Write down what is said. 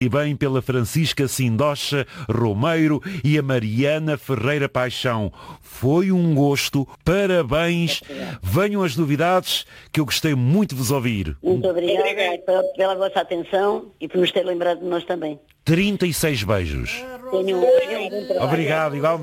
E bem pela Francisca Sindocha Romeiro e a Mariana Ferreira Paixão. Foi um gosto, parabéns. Venham as novidades que eu gostei muito de vos ouvir. Muito obrigada pela vossa atenção e por nos ter lembrado de nós também. 36 beijos. Tenham um bom trabalho. Obrigado, igualmente.